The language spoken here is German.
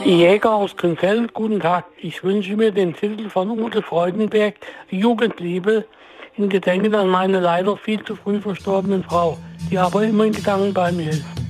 Jäger aus Grünfeld, guten Tag. Ich wünsche mir den Titel von Ute Freudenberg, Jugendliebe, in Gedenken an meine leider viel zu früh verstorbene Frau, die aber immer in Gedanken bei mir ist.